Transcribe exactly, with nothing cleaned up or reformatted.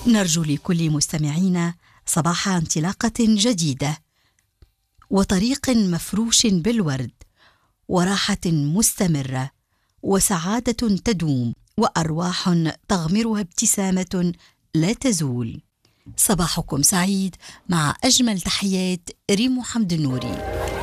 نرجو لكل مستمعينا صباح انطلاقة جديدة وطريق مفروش بالورد وراحة مستمرة وسعادة تدوم وأرواح تغمرها ابتسامة لا تزول. صباحكم سعيد مع أجمل تحيات ريم حمد النوري.